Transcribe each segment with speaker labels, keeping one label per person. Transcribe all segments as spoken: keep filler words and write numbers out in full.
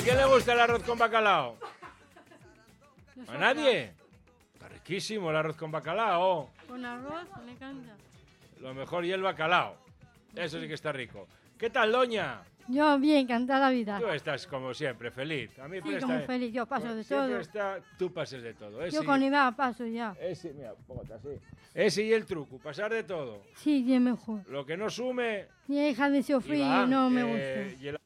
Speaker 1: quién le gusta el arroz con bacalao? ¿A nadie? Está riquísimo el arroz con bacalao.
Speaker 2: Con arroz, me encanta.
Speaker 1: Lo mejor y el bacalao. Eso sí que está rico. ¿Qué tal, doña?
Speaker 2: Yo bien, cantar la vida.
Speaker 1: Tú estás como siempre, feliz. A mí
Speaker 2: Sí,
Speaker 1: presta,
Speaker 2: como feliz, yo paso de
Speaker 1: siempre
Speaker 2: todo.
Speaker 1: Está, tú pases de todo. Ese,
Speaker 2: Yo con Iván paso ya.
Speaker 1: ese, mira, póngate así. Ese y el truco, pasar de todo.
Speaker 2: Sí, bien mejor.
Speaker 1: Lo que no sume...
Speaker 2: Mi hija de sofrí
Speaker 1: Iván,
Speaker 2: no me
Speaker 1: eh,
Speaker 2: gusta.
Speaker 1: y el-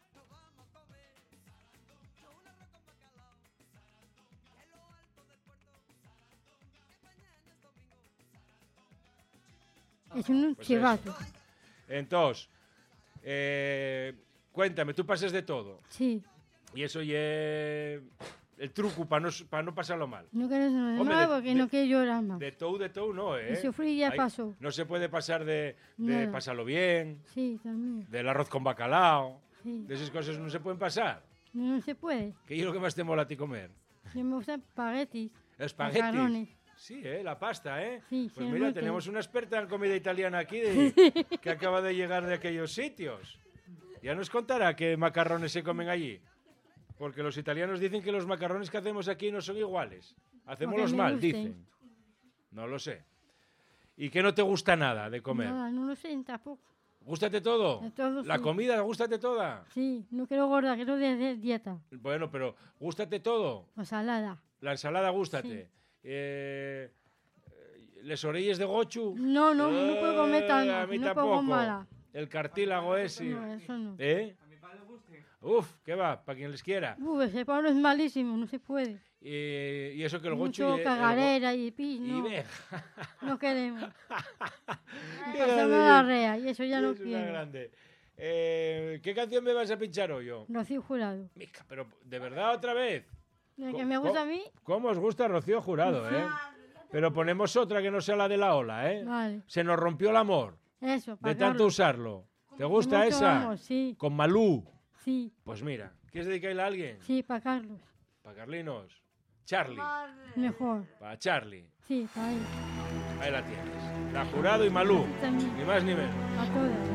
Speaker 2: Es un
Speaker 1: Pues
Speaker 2: chivato.
Speaker 1: Entonces, eh, cuéntame, tú pases de todo.
Speaker 2: Sí.
Speaker 1: Y eso y el truco para no, pa no pasarlo mal.
Speaker 2: No quieres nada
Speaker 1: Hombre,
Speaker 2: más
Speaker 1: de-
Speaker 2: porque
Speaker 1: de-
Speaker 2: no quiero llorar más.
Speaker 1: De todo, de todo, no, ¿eh?
Speaker 2: El sofrí ya
Speaker 1: Ahí
Speaker 2: pasó.
Speaker 1: No se puede pasar de, de
Speaker 2: Nada.
Speaker 1: pasarlo bien,
Speaker 2: Sí, también.
Speaker 1: del arroz con bacalao,
Speaker 2: Sí.
Speaker 1: de esas cosas no se pueden pasar.
Speaker 2: No, no se puede.
Speaker 1: ¿Qué es lo que más te mola a ti comer?
Speaker 2: Yo me gustan espaguetis.
Speaker 1: Espaguetis.
Speaker 2: Macarrones.
Speaker 1: Sí, ¿eh? La pasta, ¿eh?
Speaker 2: Sí,
Speaker 1: Pues
Speaker 2: sí,
Speaker 1: mira,
Speaker 2: muy
Speaker 1: tenemos
Speaker 2: bien.
Speaker 1: una experta en comida italiana aquí de- que acaba de llegar de aquellos sitios. Ya nos contará qué macarrones se comen allí. Porque los italianos dicen que los macarrones que hacemos aquí no son iguales. Hacémoslos
Speaker 2: me
Speaker 1: mal,
Speaker 2: gusten.
Speaker 1: dicen. No lo sé. ¿Y qué no te gusta nada de comer?
Speaker 2: Nada, no lo sé tampoco.
Speaker 1: ¿Gústate todo?
Speaker 2: De todo,
Speaker 1: ¿La
Speaker 2: sí.
Speaker 1: comida, gústate toda?
Speaker 2: Sí, no quiero gorda, quiero de, de dieta.
Speaker 1: Bueno, pero ¿gústate todo?
Speaker 2: O salada.
Speaker 1: La ensalada, gústate. Eh, ¿Les orelles de gochu?
Speaker 2: No, no, no puedo comer
Speaker 1: Eh,
Speaker 2: tanto,
Speaker 1: A mí
Speaker 2: no
Speaker 1: tampoco.
Speaker 2: pongo mala.
Speaker 1: El cartílago ese.
Speaker 2: No, eso no.
Speaker 1: ¿Eh? Uf, ¿qué va? Para quien les quiera.
Speaker 2: Uy, ese Pablo es malísimo, no se puede.
Speaker 1: Y, y eso que el gochu...
Speaker 2: Mucho
Speaker 1: y el-
Speaker 2: cagarera y pis,
Speaker 1: el go-
Speaker 2: no.
Speaker 1: Y ve.
Speaker 2: No queremos.
Speaker 1: Qué
Speaker 2: Pasarme
Speaker 1: grande.
Speaker 2: la rea y eso ya no
Speaker 1: Es una
Speaker 2: quiero.
Speaker 1: grande. Eh, ¿Qué canción me vas a pinchar hoy yo?
Speaker 2: Rocío Jurado.
Speaker 1: Mica, pero ¿de verdad otra vez?
Speaker 2: El
Speaker 1: Co-
Speaker 2: que me gusta
Speaker 1: co-
Speaker 2: a mí,
Speaker 1: ¿Cómo os gusta Rocío Jurado, eh? Pero ponemos otra que no sea la de la ola, ¿eh?
Speaker 2: vale.
Speaker 1: Se nos rompió el amor
Speaker 2: Eso,
Speaker 1: de
Speaker 2: para
Speaker 1: tanto usarlo. ¿Te gusta
Speaker 2: Mucho
Speaker 1: esa?
Speaker 2: vamos, sí,
Speaker 1: Con Malú.
Speaker 2: sí,
Speaker 1: Pues mira, ¿quieres dedicarla a alguien?
Speaker 2: sí, para Carlos.
Speaker 1: Para Carlinos. Charlie.
Speaker 2: Mejor.
Speaker 1: Para Charlie.
Speaker 2: Sí, para él.
Speaker 1: Ahí la tienes. La Jurado y Malú.
Speaker 2: También.
Speaker 1: Ni más ni menos.
Speaker 2: A todas.